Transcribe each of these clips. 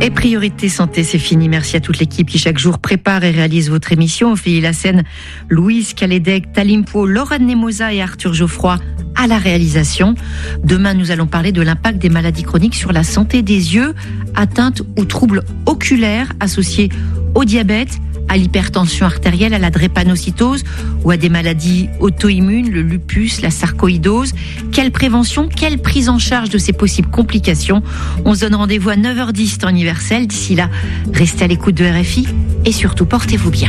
Et Priorité Santé, c'est fini. Merci à toute l'équipe qui chaque jour prépare et réalise votre émission. Ophélie Lassène, Louise Calédec, Talimpo, Laurent Nemosa et Arthur Geoffroy à la réalisation. Demain, nous allons parler de l'impact des maladies chroniques sur la santé des yeux, atteintes ou troubles oculaires associés au diabète, à l'hypertension artérielle, à la drépanocytose ou à des maladies auto-immunes, le lupus, la sarcoïdose. Quelle prévention, quelle prise en charge de ces possibles complications? On se donne rendez-vous à 9h10 temps universel. D'ici là, restez à l'écoute de RFI et surtout portez-vous bien.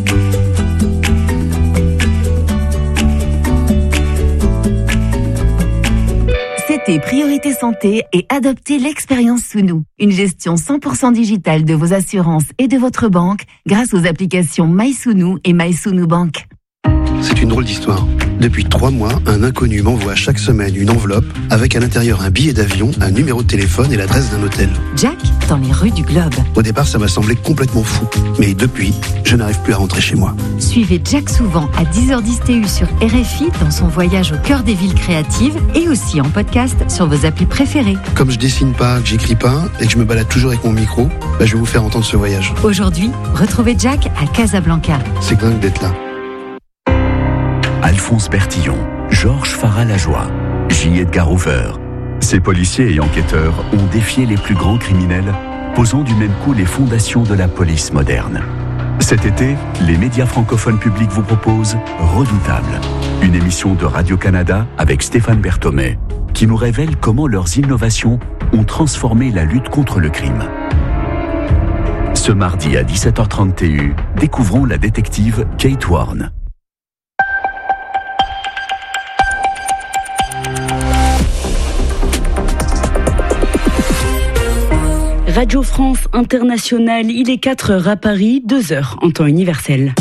C'était Priorité Santé et adoptez l'expérience sous nous. Une gestion 100% digitale de vos assurances et de votre banque grâce aux applications MySounou et MySounou Bank. C'est une drôle d'histoire. Depuis 3 mois, un inconnu m'envoie chaque semaine une enveloppe avec à l'intérieur un billet d'avion, un numéro de téléphone et l'adresse d'un hôtel. Jack, dans les rues du Globe. Au départ, ça m'a semblé complètement fou. Mais depuis, je n'arrive plus à rentrer chez moi. Suivez Jack souvent à 10h10 TU sur RFI dans son voyage au cœur des villes créatives et aussi en podcast sur vos applis préférées. Comme je dessine pas, que j'écris pas et que je me balade toujours avec mon micro, je vais vous faire entendre ce voyage. Aujourd'hui, retrouvez Jack à Casablanca. C'est dingue d'être là. Alphonse Bertillon, Georges Farah-Lajoie, J. Edgar Hoover. Ces policiers et enquêteurs ont défié les plus grands criminels, posant du même coup les fondations de la police moderne. Cet été, les médias francophones publics vous proposent Redoutable, une émission de Radio-Canada avec Stéphane Berthomé, qui nous révèle comment leurs innovations ont transformé la lutte contre le crime. Ce mardi à 17h30 TU, découvrons la détective Kate Warne. Radio France Internationale, il est 4h à Paris, 2h en temps universel.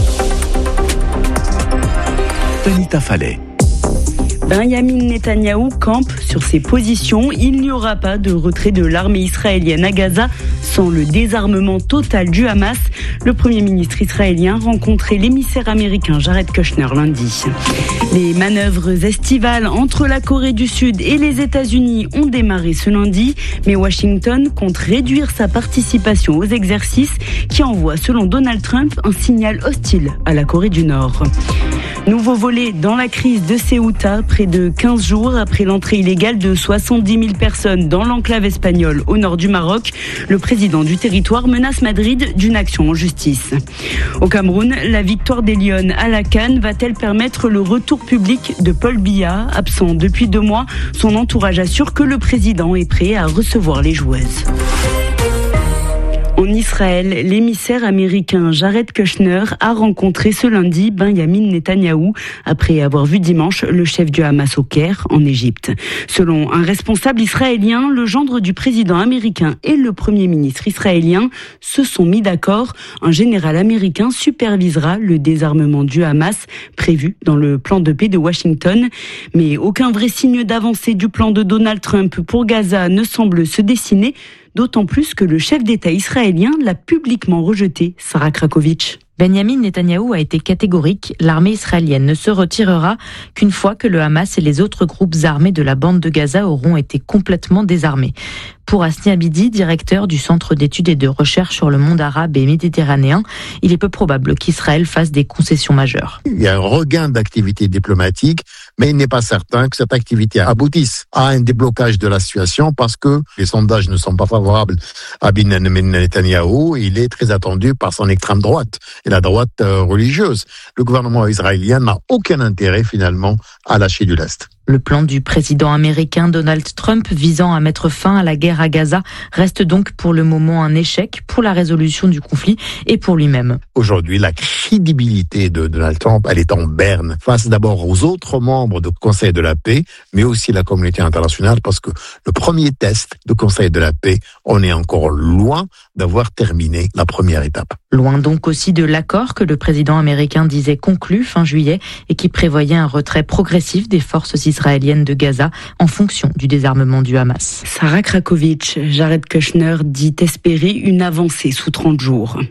Anita Fallet. Benjamin Netanyahou campe sur ses positions. Il n'y aura pas de retrait de l'armée israélienne à Gaza sans le désarmement total du Hamas. Le Premier ministre israélien rencontrait l'émissaire américain Jared Kushner lundi. Les manœuvres estivales entre la Corée du Sud et les États-Unis ont démarré ce lundi, mais Washington compte réduire sa participation aux exercices qui envoient, selon Donald Trump, un signal hostile à la Corée du Nord. Nouveau volet dans la crise de Ceuta, près de 15 jours après l'entrée illégale de 70 000 personnes dans l'enclave espagnole au nord du Maroc. Le président du territoire menace Madrid d'une action en justice. Au Cameroun, la victoire des Lions à la CAN va-t-elle permettre le retour public de Paul Biya, absent depuis 2 mois? Son entourage assure que le président est prêt à recevoir les joueuses. En Israël, l'émissaire américain Jared Kushner a rencontré ce lundi Benjamin Netanyahou après avoir vu dimanche le chef du Hamas au Caire, en Égypte. Selon un responsable israélien, le gendre du président américain et le premier ministre israélien se sont mis d'accord. Un général américain supervisera le désarmement du Hamas prévu dans le plan de paix de Washington. Mais aucun vrai signe d'avancée du plan de Donald Trump pour Gaza ne semble se dessiner. D'autant plus que le chef d'État israélien l'a publiquement rejeté, Sarah Krakovic. Benjamin Netanyahou a été catégorique. L'armée israélienne ne se retirera qu'une fois que le Hamas et les autres groupes armés de la bande de Gaza auront été complètement désarmés. Pour Hasni Abidi, directeur du Centre d'études et de recherche sur le monde arabe et méditerranéen, il est peu probable qu'Israël fasse des concessions majeures. Il y a un regain d'activité diplomatique, mais il n'est pas certain que cette activité aboutisse à un déblocage de la situation parce que les sondages ne sont pas favorables à Benjamin Netanyahou. Il est très attendu par son extrême droite et la droite religieuse. Le gouvernement israélien n'a aucun intérêt finalement à lâcher du lest. Le plan du président américain Donald Trump visant à mettre fin à la guerre à Gaza reste donc pour le moment un échec pour la résolution du conflit et pour lui-même. Aujourd'hui, la crédibilité de Donald Trump, elle est en berne face d'abord aux autres membres du Conseil de la paix, mais aussi la communauté internationale, parce que le premier test du Conseil de la paix, on est encore loin d'avoir terminé la première étape. Loin donc aussi de l'accord que le président américain disait conclu fin juillet et qui prévoyait un retrait progressif des forces israéliennes israélienne de Gaza en fonction du désarmement du Hamas. Sarah Krakowicz, Jared Kushner dit espérer une avancée sous 30 jours.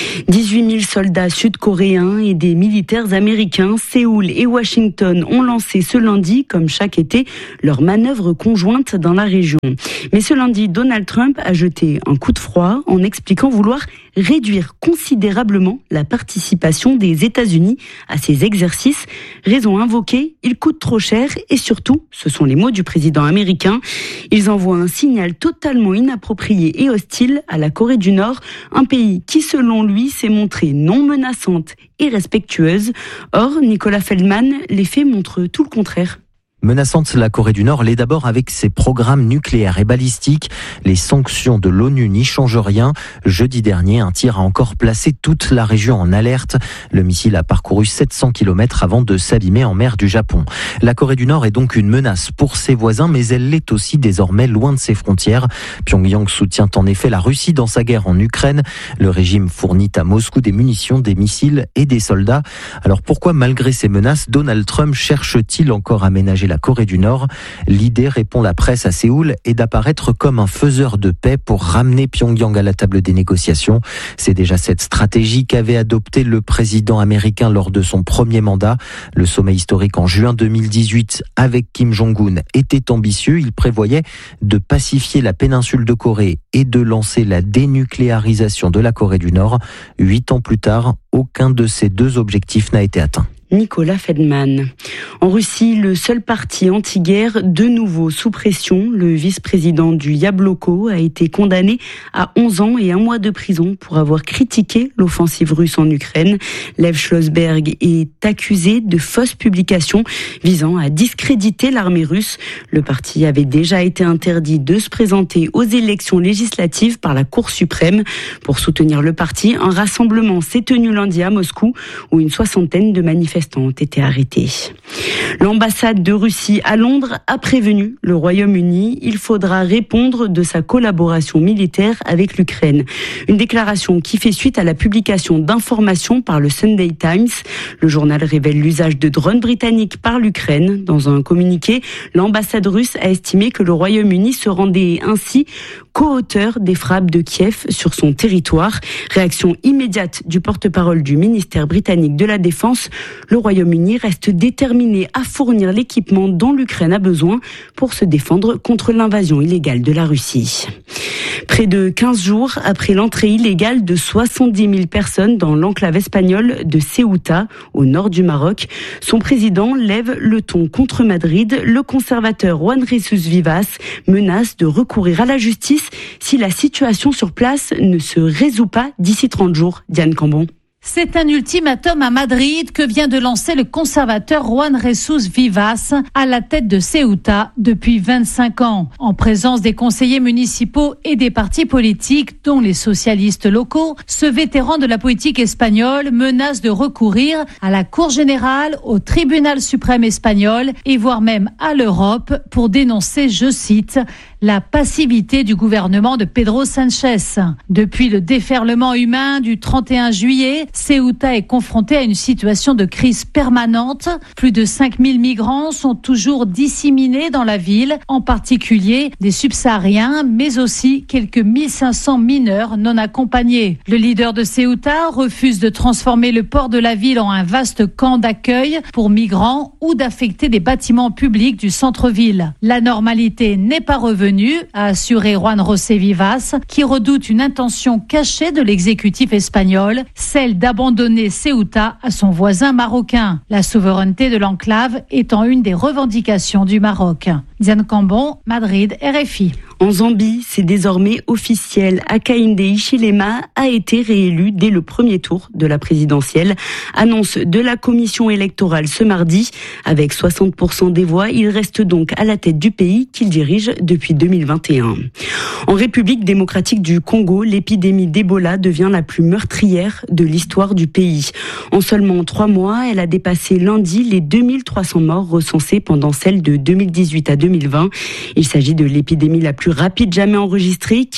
18 000 soldats sud-coréens et des militaires américains, Séoul et Washington ont lancé ce lundi, comme chaque été, leur manœuvre conjointe dans la région. Mais ce lundi, Donald Trump a jeté un coup de froid en expliquant vouloir réduire considérablement la participation des États-Unis à ces exercices. Raison invoquée, ils coûtent trop cher et surtout, ce sont les mots du président américain, ils envoient un signal totalement inapproprié et hostile à la Corée du Nord, un pays qui, selon lui, s'est montré non menaçante et respectueuse. Or, Nicolas Feldman, les faits montrent tout le contraire. Menaçante, la Corée du Nord l'est d'abord avec ses programmes nucléaires et balistiques. Les sanctions de l'ONU n'y changent rien. Jeudi dernier, un tir a encore placé toute la région en alerte. Le missile a parcouru 700 km avant de s'abîmer en mer du Japon. La Corée du Nord est donc une menace pour ses voisins, mais elle l'est aussi désormais loin de ses frontières. Pyongyang soutient en effet la Russie dans sa guerre en Ukraine. Le régime fournit à Moscou des munitions, des missiles et des soldats. Alors pourquoi, malgré ces menaces, Donald Trump cherche-t-il encore à ménager la Corée du Nord? L'idée, répond la presse à Séoul, est d'apparaître comme un faiseur de paix pour ramener Pyongyang à la table des négociations. C'est déjà cette stratégie qu'avait adoptée le président américain lors de son premier mandat. Le sommet historique en juin 2018 avec Kim Jong-un était ambitieux. Il prévoyait de pacifier la péninsule de Corée et de lancer la dénucléarisation de la Corée du Nord. 8 ans plus tard, aucun de ces deux objectifs n'a été atteint. Nicolas Feldman. En Russie, le seul parti anti-guerre de nouveau sous pression, le vice-président du Yabloko, a été condamné à 11 ans et 1 mois de prison pour avoir critiqué l'offensive russe en Ukraine. Lev Schlossberg est accusé de fausses publications visant à discréditer l'armée russe. Le parti avait déjà été interdit de se présenter aux élections législatives par la Cour suprême. Pour soutenir le parti, un rassemblement s'est tenu lundi à Moscou où une 60aine de manifestants ont été arrêtés. L'ambassade de Russie à Londres a prévenu le Royaume-Uni. Il faudra répondre de sa collaboration militaire avec l'Ukraine. Une déclaration qui fait suite à la publication d'informations par le Sunday Times. Le journal révèle l'usage de drones britanniques par l'Ukraine. Dans un communiqué, l'ambassade russe a estimé que le Royaume-Uni se rendait ainsi co-auteur des frappes de Kiev sur son territoire. Réaction immédiate du porte-parole du ministère britannique de la Défense. Le Royaume-Uni reste déterminé à fournir l'équipement dont l'Ukraine a besoin pour se défendre contre l'invasion illégale de la Russie. Près de 15 jours après l'entrée illégale de 70 000 personnes dans l'enclave espagnole de Ceuta, au nord du Maroc, son président lève le ton contre Madrid. Le conservateur Juan Jesús Vivas menace de recourir à la justice si la situation sur place ne se résout pas d'ici 30 jours. Diane Cambon. C'est un ultimatum à Madrid que vient de lancer le conservateur Juan Jesús Vivas à la tête de Ceuta depuis 25 ans. En présence des conseillers municipaux et des partis politiques, dont les socialistes locaux, ce vétéran de la politique espagnole menace de recourir à la Cour générale, au tribunal suprême espagnol et voire même à l'Europe pour dénoncer, je cite, la passivité du gouvernement de Pedro Sánchez. Depuis le déferlement humain du 31 juillet, Ceuta est confrontée à une situation de crise permanente. Plus de 5000 migrants sont toujours disséminés dans la ville, en particulier des subsahariens, mais aussi quelques 1500 mineurs non accompagnés. Le leader de Ceuta refuse de transformer le port de la ville en un vaste camp d'accueil pour migrants ou d'affecter des bâtiments publics du centre-ville. La normalité n'est pas revenue, a assuré Juan José Vivas, qui redoute une intention cachée de l'exécutif espagnol, celle d'abandonner Ceuta à son voisin marocain. La souveraineté de l'enclave étant une des revendications du Maroc. Diane Cambon, Madrid, RFI. En Zambie, c'est désormais officiel. Hakainde Hichilema a été réélu dès le premier tour de la présidentielle. Annonce de la commission électorale ce mardi. Avec 60% des voix, il reste donc à la tête du pays qu'il dirige depuis 2021. En République démocratique du Congo, l'épidémie d'Ebola devient la plus meurtrière de l'histoire du pays. En seulement 3 mois, elle a dépassé lundi les 2300 morts recensés pendant celle de 2018 à 2020. Il s'agit de l'épidémie la plus rapide jamais enregistrée qui tue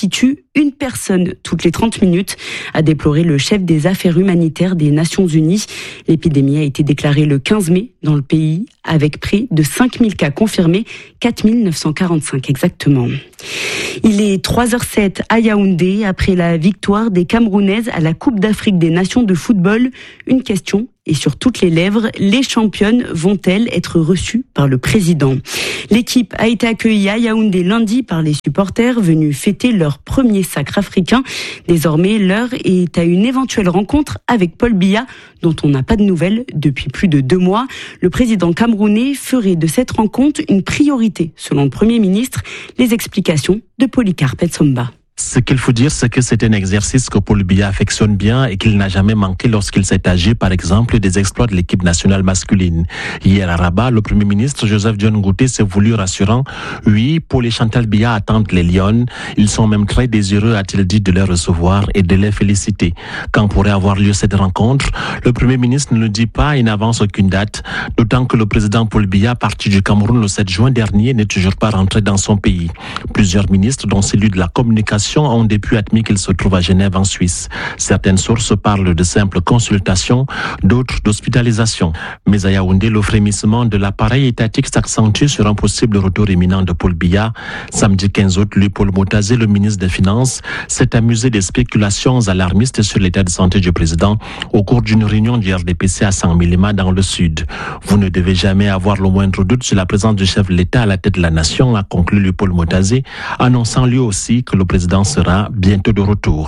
une personne toutes les 30 minutes, a déploré le chef des affaires humanitaires des Nations Unies. L'épidémie a été déclarée le 15 mai dans le pays, avec près de 5000 cas confirmés, 4945 exactement. Il est 3h07 à Yaoundé, après la victoire des Camerounaises à la Coupe d'Afrique des Nations de football. Une question est sur toutes les lèvres. Les championnes vont-elles être reçues par le président ? L'équipe a été accueillie à Yaoundé lundi par les supporters venus fêter leur premier sacre africain. Désormais, l'heure est à une éventuelle rencontre avec Paul Biya, dont on n'a pas de nouvelles depuis plus de 2 mois. Le président camerounais ferait de cette rencontre une priorité, selon le Premier ministre. Les explications de Polycarpe Tsomba. Ce qu'il faut dire, c'est que c'est un exercice que Paul Biya affectionne bien et qu'il n'a jamais manqué lorsqu'il s'est agi, par exemple, des exploits de l'équipe nationale masculine. Hier à Rabat, le Premier ministre Joseph Dione Ngouté s'est voulu rassurant. Oui, Paul et Chantal Biya attendent les Lions. Ils sont même très désireux, a-t-il dit, de les recevoir et de les féliciter. Quand pourrait avoir lieu cette rencontre? Le Premier ministre ne le dit pas et n'avance aucune date, d'autant que le président Paul Biya, parti du Cameroun le 7 juin dernier, n'est toujours pas rentré dans son pays. Plusieurs ministres, dont celui de la communication, ont depuis admis qu'il se trouve à Genève en Suisse. Certaines sources parlent de simples consultations, d'autres d'hospitalisation. Mais à Yaoundé, le frémissement de l'appareil étatique s'accentue sur un possible retour imminent de Paul Biya. Samedi 15 août, Paul Motazé, le ministre des Finances, s'est amusé des spéculations alarmistes sur l'état de santé du président au cours d'une réunion du RDPC à Saint-Milima dans le sud. Vous ne devez jamais avoir le moindre doute sur la présence du chef de l'État à la tête de la nation, a conclu Paul Motazé, annonçant lui aussi que le président sera bientôt de retour.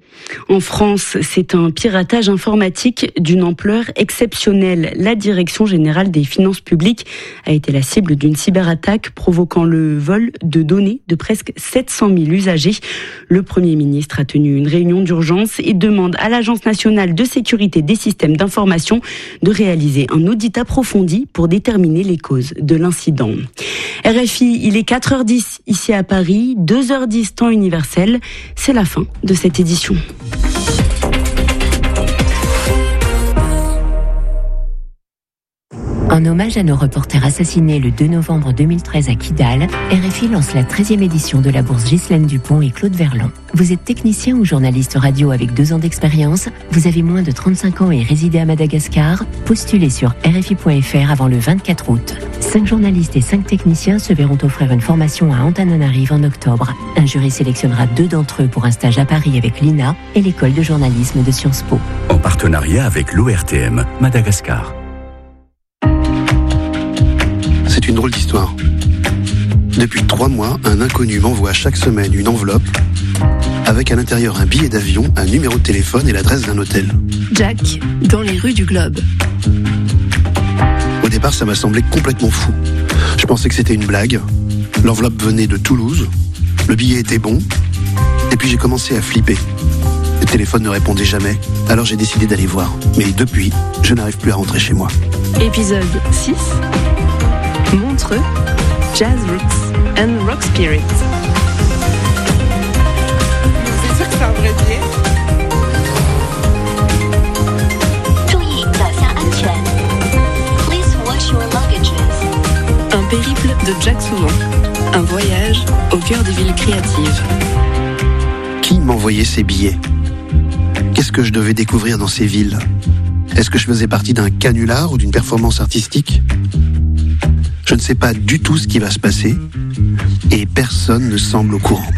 En France, c'est un piratage informatique d'une ampleur exceptionnelle. La Direction générale des finances publiques a été la cible d'une cyberattaque provoquant le vol de données de presque 700 000 usagers. Le Premier ministre a tenu une réunion d'urgence et demande à l'Agence nationale de sécurité des systèmes d'information de réaliser un audit approfondi pour déterminer les causes de l'incident. RFI, il est 4h10 ici à Paris, 2h10 temps universel. C'est la fin de cette édition. En hommage à nos reporters assassinés le 2 novembre 2013 à Kidal, RFI lance la 13e édition de la bourse Ghislaine Dupont et Claude Verlan. Vous êtes technicien ou journaliste radio avec 2 ans d'expérience, vous avez moins de 35 ans et résidez à Madagascar, postulez sur RFI.fr avant le 24 août. 5 journalistes et 5 techniciens se verront offrir une formation à Antananarive en octobre. Un jury sélectionnera 2 d'entre eux pour un stage à Paris avec l'INA et l'école de journalisme de Sciences Po. En partenariat avec l'ORTM, Madagascar. C'est une drôle d'histoire. Depuis 3 mois, un inconnu m'envoie chaque semaine une enveloppe avec à l'intérieur un billet d'avion, un numéro de téléphone et l'adresse d'un hôtel. Jack, dans les rues du Globe. Au départ, ça m'a semblé complètement fou. Je pensais que c'était une blague. L'enveloppe venait de Toulouse. Le billet était bon. Et puis j'ai commencé à flipper. Le téléphone ne répondait jamais. Alors j'ai décidé d'aller voir. Mais depuis, je n'arrive plus à rentrer chez moi. Épisode 6. Montreux, Jazz Roots and Rock Spirit. C'est sûr que c'est un vrai billet. Un périple de Jack Souvent. Un voyage au cœur des villes créatives. Qui m'envoyait ces billets ? Qu'est-ce que je devais découvrir dans ces villes ? Est-ce que je faisais partie d'un canular ou d'une performance artistique ? Je ne sais pas du tout ce qui va se passer et personne ne semble au courant.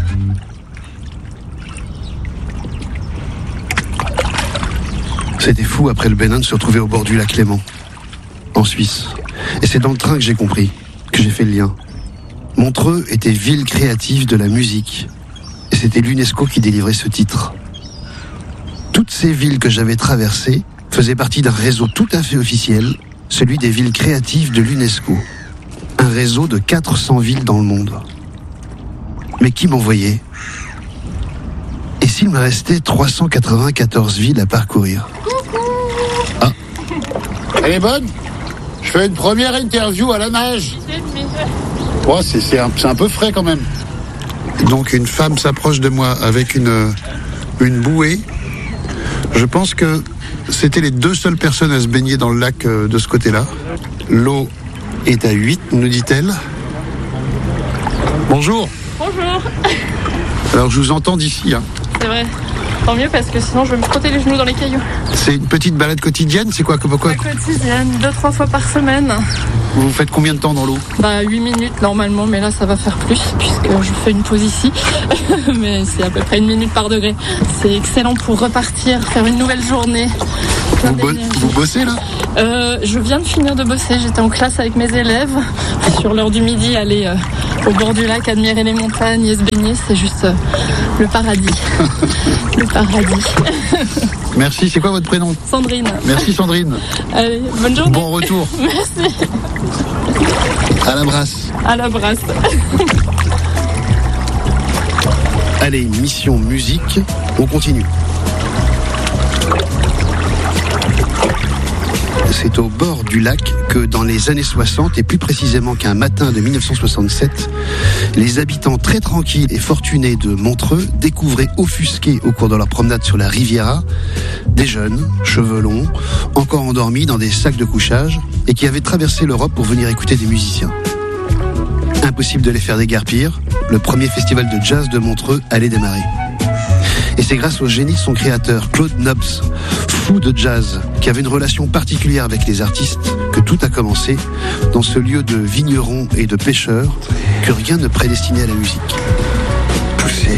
C'était fou après le Bénin de se retrouver au bord du lac Léman, en Suisse. Et c'est dans le train que j'ai compris, que j'ai fait le lien. Montreux était ville créative de la musique et c'était l'UNESCO qui délivrait ce titre. Toutes ces villes que j'avais traversées faisaient partie d'un réseau tout à fait officiel, celui des villes créatives de l'UNESCO. Un réseau de 400 villes dans le monde. Mais qui m'envoyait ? Et s'il me restait 394 villes à parcourir ? Ah. Elle est bonne ? Je fais une première interview à la nage. Oh, c'est un peu frais quand même. Donc une femme s'approche de moi avec une bouée. Je pense que c'était les 2 seules personnes à se baigner dans le lac de ce côté-là. L'eau est à 8, nous dit-elle. Bonjour. Bonjour. Alors je vous entends d'ici. Hein. C'est vrai. Tant mieux parce que sinon je vais me frotter les genoux dans les cailloux. C'est une petite balade quotidienne, c'est quoi? Quotidienne, 2-3 fois par semaine. Vous faites combien de temps dans l'eau? 8 minutes normalement, mais là ça va faire plus puisque je fais une pause ici. Mais c'est à peu près 1 minute par degré. C'est excellent pour repartir, faire une nouvelle journée. Vous bossez là? Je viens de finir de bosser, j'étais en classe avec mes élèves. Sur l'heure du midi, aller au bord du lac, admirer les montagnes et se baigner, c'est juste le paradis. Le paradis. Merci, c'est quoi votre prénom? Sandrine. Merci Sandrine. Allez, bonne journée. Bon retour. Merci. À la brasse. À la brasse. Allez, mission musique, on continue. C'est au bord du lac que dans les années 60, et plus précisément qu'un matin de 1967, les habitants très tranquilles et fortunés de Montreux découvraient offusqués au cours de leur promenade sur la Riviera des jeunes, cheveux longs, encore endormis dans des sacs de couchage et qui avaient traversé l'Europe pour venir écouter des musiciens. Impossible de les faire déguerpir, le premier festival de jazz de Montreux allait démarrer. Et c'est grâce au génie de son créateur, Claude Nobs, fou de jazz, qui avait une relation particulière avec les artistes, que tout a commencé dans ce lieu de vignerons et de pêcheurs que rien ne prédestinait à la musique. Poussez.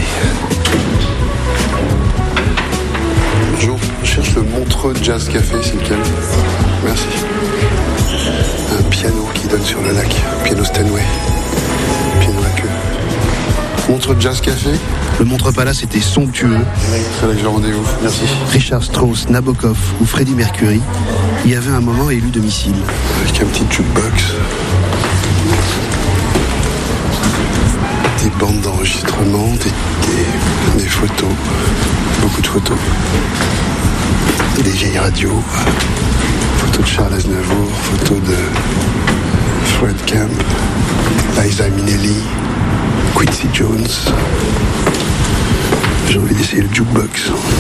Bonjour, je cherche le Montreux Jazz Café, c'est lequel? Merci. Un piano qui donne sur le lac, piano Steinway, piano à queue. Montreux Jazz Café. Le Montreux Palace était somptueux. C'est là que j'ai rendez-vous. Merci. Richard Strauss, Nabokov ou Freddie Mercury y avait un moment élu domicile. Avec un petit jukebox. Des bandes d'enregistrement, des photos. Beaucoup de photos. Des vieilles radios. Photos de Charles Aznavour, photos de Fred Camp, Liza Minnelli, Quincy Jones. J'ai envie d'essayer le jukebox.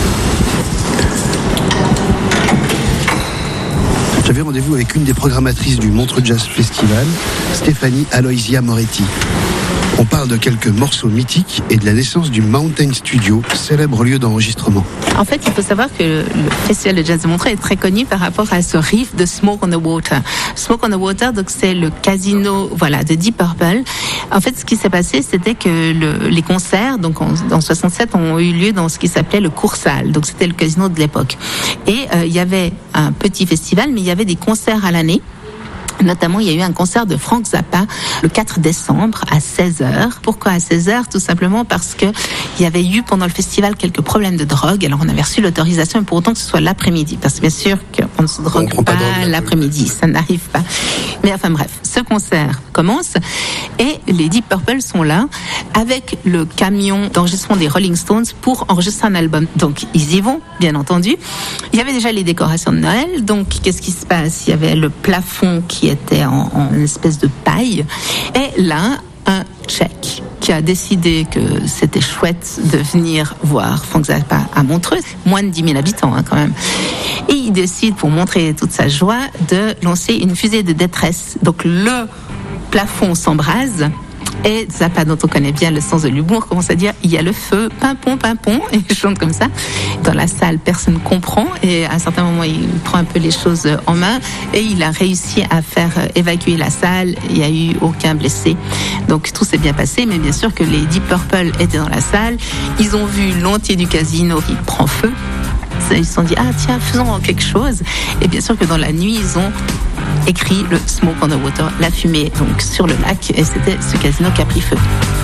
J'avais rendez-vous avec une des programmatrices du Montreux Jazz Festival, Stéphanie Aloysia Moretti. On parle de quelques morceaux mythiques et de la naissance du Mountain Studio, célèbre lieu d'enregistrement. En fait, il faut savoir que le Festival de Jazz de Montreux est très connu par rapport à ce riff de Smoke on the Water. Smoke on the Water, donc c'est le casino, de Deep Purple. En fait, ce qui s'est passé, c'était que les concerts, donc en 67, ont eu lieu dans ce qui s'appelait le Cours-Salle. Donc c'était le casino de l'époque. Et il y avait un petit festival, mais il y avait des concerts à l'année. Notamment, il y a eu un concert de Frank Zappa le 4 décembre à 16h. Pourquoi à 16h? Tout simplement parce que il y avait eu pendant le festival quelques problèmes de drogue. Alors on avait reçu l'autorisation, mais pour autant que ce soit l'après-midi. Parce que bien sûr qu'on ne se drogue pas l'après-midi, ça n'arrive pas. Mais enfin bref, ce concert commence et les Deep Purple sont là avec le camion d'enregistrement des Rolling Stones pour enregistrer un album. Donc ils y vont, bien entendu. Il y avait déjà les décorations de Noël. Donc qu'est-ce qui se passe? Il y avait le plafond qui était en une espèce de paille. Et là, un Tchèque qui a décidé que c'était chouette de venir voir Frank Zappa à Montreux, moins de 10 000 habitants quand même. Et il décide, pour montrer toute sa joie, de lancer une fusée de détresse. Donc le plafond s'embrase. Et Zappa, dont on connaît bien le sens de l'humour, commence à dire « il y a le feu, pimpon, pimpon », et il chante comme ça. Dans la salle, personne ne comprend, et à un certain moment, il prend un peu les choses en main, et il a réussi à faire évacuer la salle. Il n'y a eu aucun blessé. Donc tout s'est bien passé, mais bien sûr que les Deep Purple étaient dans la salle. Ils ont vu l'entier du casino qui prend feu. Ils se sont dit « ah tiens, faisons quelque chose ». Et bien sûr que dans la nuit, ils ont écrit le Smoke on the Water, la fumée donc sur le lac, et c'était ce casino qui a pris feu.